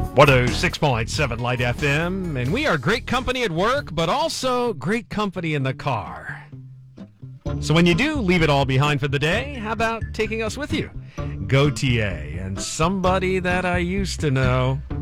106.7 Light FM, and we are great company at work, but also great company in the car. So when you do leave it all behind for the day, how about taking us with you? Go TA and somebody that I used to know.